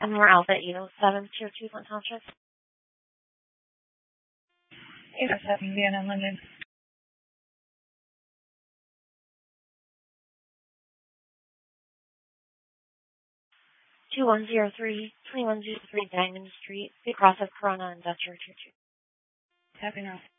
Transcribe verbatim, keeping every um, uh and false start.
More Alpha eight oh seven, Tier two, Flint Township. eight oh seven, Vienna, London. two one zero three, twenty-one oh three Diamond Street, across of Corona Industrial Tier two. Happy now.